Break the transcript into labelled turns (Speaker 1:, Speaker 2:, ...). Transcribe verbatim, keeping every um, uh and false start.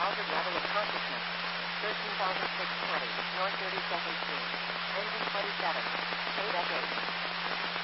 Speaker 1: altered level of consciousness. thirteen thousand six hundred twenty, North thirty-second Street.